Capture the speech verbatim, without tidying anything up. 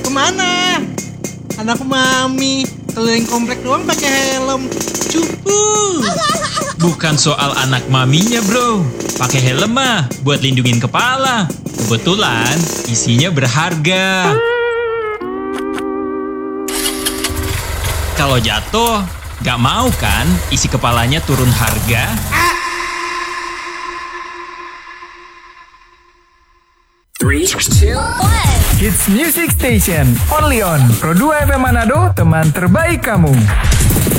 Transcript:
Kemana? Anak mami keliling komplek doang pakai helm. Cupu. Bukan soal anak maminya, bro. Pakai helm mah buat lindungin kepala. Kebetulan isinya berharga. Kalau jatuh, gak mau kan isi kepalanya turun harga? three, two, one. Hits Music Station, only on Pro dua F M Manado, teman terbaik kamu.